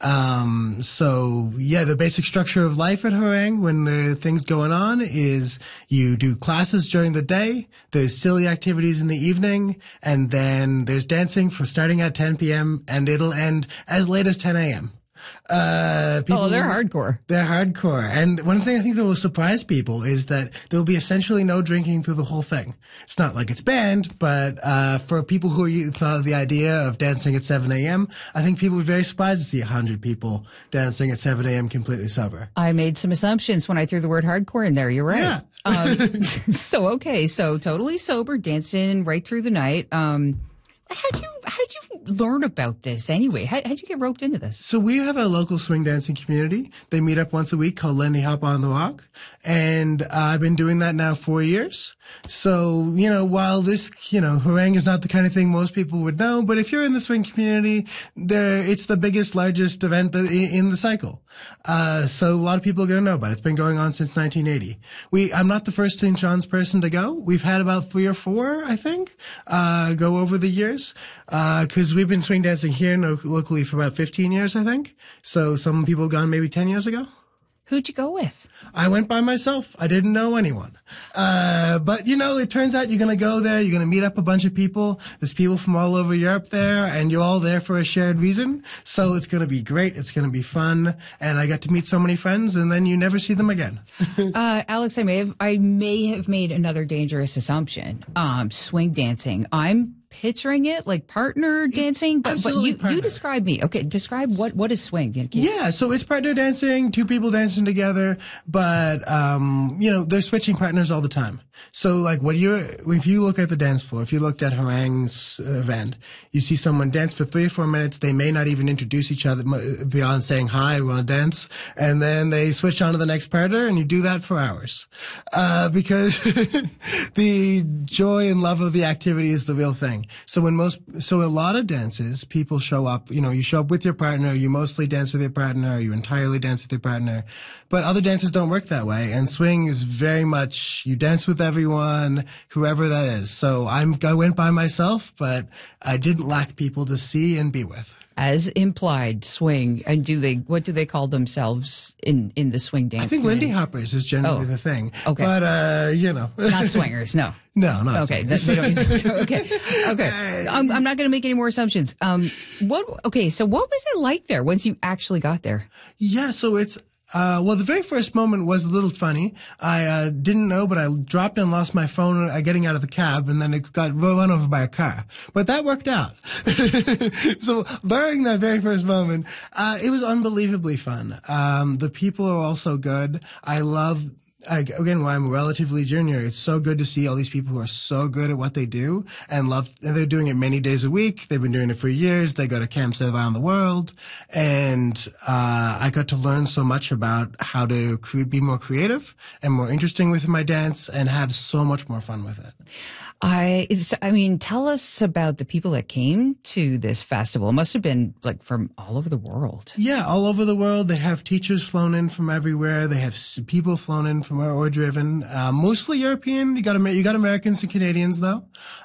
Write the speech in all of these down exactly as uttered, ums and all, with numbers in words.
Um, so yeah, the basic structure of life at Harang when the thing's going on is you do classes during the day, there's silly activities in the evening, and then there's dancing for starting at ten p.m. and it'll end as late as ten a.m. Uh, people, oh, they're hardcore. They're hardcore. And one thing I think that will surprise people is that there'll be essentially no drinking through the whole thing. It's not like it's banned, but, uh, for people who are, thought of the idea of dancing at seven a.m., I think people would be very surprised to see a hundred people dancing at seven a.m. completely sober. I made some assumptions when I threw the word hardcore in there. You're right. Yeah. um, so, okay. So totally sober, dancing right through the night. Um, how'd you, how did you learn about this anyway? How, how'd you get roped into this? So we have a local swing dancing community. They meet up once a week called Lindy Hop on the Walk. And uh, I've been doing that now four years. So, you know, while this, you know, Harang is not the kind of thing most people would know, but if you're in the swing community, there, it's the biggest, largest event that, in the cycle. Uh, so a lot of people are going to know about it. It's been going on since nineteen eighty. We, I'm not the first Saint John's person to go. We've had about three or four, I think, uh, go over the years. Uh, cause we've been swing dancing here locally for about fifteen years, I think. So some people have gone maybe ten years ago. Who'd you go with? I went by myself. I didn't know anyone. Uh, but you know, it turns out you're going to go there. You're going to meet up a bunch of people. There's people from all over Europe there, and you're all there for a shared reason. So it's going to be great. It's going to be fun. And I got to meet so many friends, and then you never see them again. uh, Alex, I may have, I may have made another dangerous assumption. Um, swing dancing. I'm picturing it like partner dancing, but, but you, you describe me. Okay, describe what, what is swing? Yeah, so it's partner dancing, two people dancing together, but, um, you know, they're switching partners all the time. So, like, when you if you look at the dance floor, if you looked at Harang's event, you see someone dance for three or four minutes. They may not even introduce each other beyond saying, hi, we want to dance. And then they switch on to the next partner, and you do that for hours. Uh, because the joy and love of the activity is the real thing. So when most, so a lot of dances, people show up, you know, you show up with your partner, you mostly dance with your partner, you entirely dance with your partner. But other dances don't work that way. And swing is very much, you dance with everyone, whoever that is. So I'm, I went by myself, but I didn't lack people to see and be with. As implied, swing. And do they, what do they call themselves in, in the swing dance? I think community? Lindy Hoppers is generally oh, the thing. Okay. But, uh, you know. Not swingers, no. No, not okay. That's, they don't use, okay. Okay. I'm, I'm not going to make any more assumptions. Um, what, okay. So what was it like there once you actually got there? Yeah. So it's, Uh, well, the very first moment was a little funny. I, uh, didn't know, but I dropped and lost my phone uh, getting out of the cab, and then it got run over by a car. But that worked out. So during that very first moment, uh, it was unbelievably fun. Um, the people are all so good. I love I, again, when I'm relatively junior, it's so good to see all these people who are so good at what they do and love, and they're doing it many days a week. They've been doing it for years. They go to camps around the world. And, uh, I got to learn so much about how to cre- be more creative and more interesting with my dance and have so much more fun with it. I, I mean, tell us about the people that came to this festival. It must have been like from all over the world. Yeah, all over the world. They have teachers flown in from everywhere. They have people flown in from or driven, uh, mostly European. You got, you got Americans and Canadians though.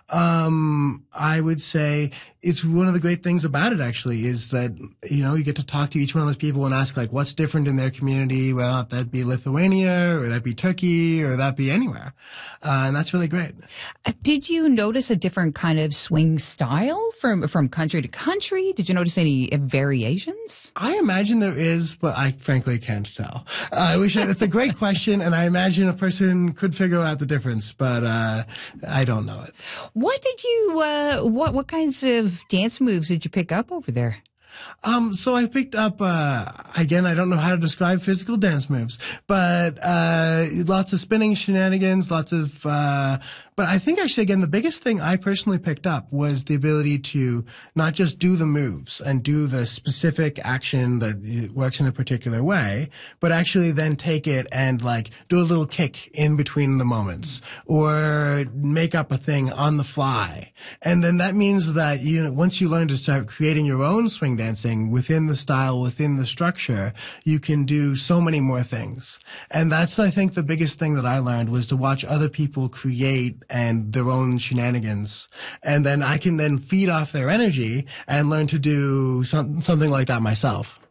Um, I would say it's one of the great things about it actually is that, you know, you get to talk to each one of those people and ask like, what's different in their community? Well, that be Lithuania or that be Turkey or that be anywhere. Uh, and that's really great. Did you notice a different kind of swing style from, from country to country? Did you notice any variations? I imagine there is, but I frankly can't tell. Uh, I wish it's a great question, and I imagine a person could figure out the difference, but uh, I don't know it. What did you, uh, what, what kinds of dance moves did you pick up over there? Um, so I picked up, uh, again, I don't know how to describe physical dance moves, but, uh, lots of spinning shenanigans, lots of, uh, but I think actually, again, the biggest thing I personally picked up was the ability to not just do the moves and do the specific action that works in a particular way, but actually then take it and like do a little kick in between the moments or make up a thing on the fly. And then that means that, you know, once you learn to start creating your own swing dance, dancing within the style, within the structure, you can do so many more things. And that's, I think, the biggest thing that I learned was to watch other people create and their own shenanigans. And then I can then feed off their energy and learn to do some, something like that myself.